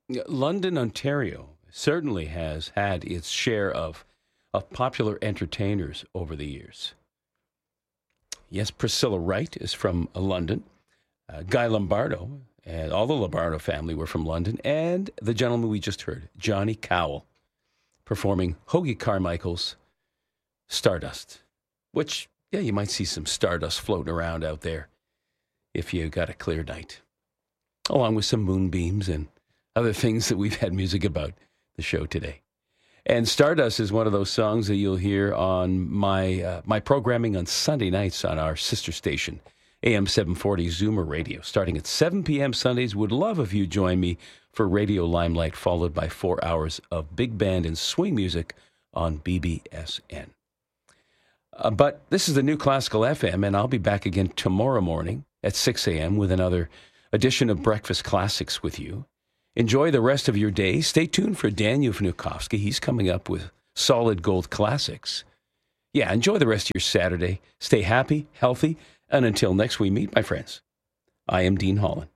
Yeah, London, Ontario certainly has had its share of popular entertainers over the years. Yes, Priscilla Wright is from London. Guy Lombardo and all the Lombardo family were from London. And the gentleman we just heard, Johnny Cowell, performing Hoagie Carmichael's Stardust, which, yeah, you might see some stardust floating around out there if you got a clear night, along with some moonbeams and other things that we've had music about the show today. And Stardust is one of those songs that you'll hear on my programming on Sunday nights on our sister station, AM 740 Zoomer Radio, starting at 7 p.m. Sundays. Would love if you join me for Radio Limelight, followed by 4 hours of big band and swing music on BBSN. But this is the new Classical FM, and I'll be back again tomorrow morning at 6 a.m. with another edition of Breakfast Classics with you. Enjoy the rest of your day. Stay tuned for Daniel Vnukovsky. He's coming up with solid gold classics. Yeah, enjoy the rest of your Saturday. Stay happy, healthy, and until next we meet, my friends, I am Dean Holland.